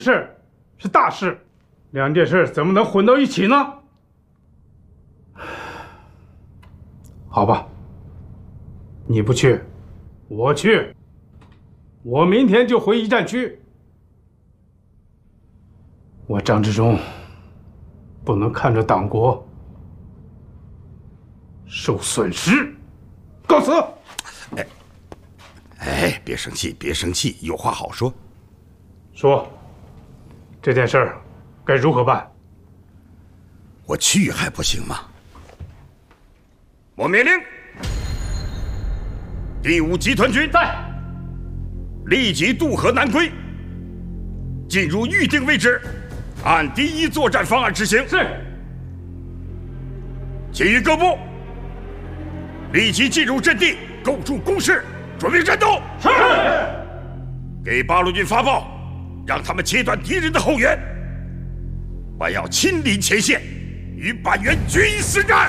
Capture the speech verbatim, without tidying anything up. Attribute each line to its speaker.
Speaker 1: 事是大事，两件事怎么能混到一起呢？好吧，你不去，我去。我明天就回一战区。我张之中不能看着党国受损失。告辞。
Speaker 2: 哎，哎，别生气，别生气，有话好说。
Speaker 1: 说，这件事儿该如何办？
Speaker 2: 我去还不行吗？我命令第五集团军
Speaker 1: 在，
Speaker 2: 立即渡河南归，进入预定位置，按第一作战方案执行。
Speaker 1: 是。
Speaker 2: 其余各部立即进入阵地，构筑工事，准备战斗。
Speaker 1: 是。
Speaker 2: 给八路军发报，让他们切断敌人的后援。我要亲临前线，与板垣决一死战。